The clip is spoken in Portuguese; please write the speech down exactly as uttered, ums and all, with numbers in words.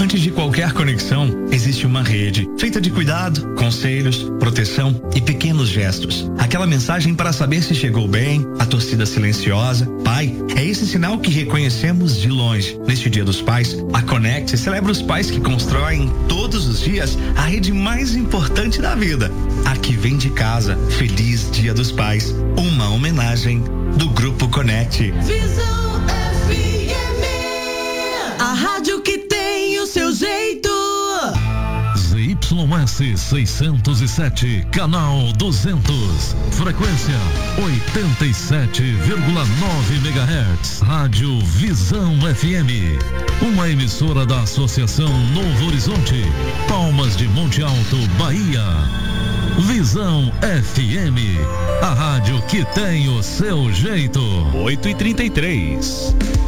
Antes de qualquer conexão, existe uma rede feita de cuidado, conselhos, proteção e pequenos gestos. Aquela mensagem para saber se chegou bem, a torcida silenciosa. Pai, é esse sinal que reconhecemos de longe. Neste Dia dos Pais, a Conect celebra os pais que constroem todos os dias a rede mais importante da vida. Aqui vem de casa. Feliz Dia dos Pais. Uma homenagem do Grupo Conect. Visão F M, a rádio que tem o seu jeito. Z Y S seiscentos e sete, canal duzentos, frequência oitenta e sete vírgula nove megahertz, Rádio Visão F M, uma emissora da Associação Novo Horizonte, Palmas de Monte Alto, Bahia. Visão F M, a rádio que tem o seu jeito. oito e trinta e três.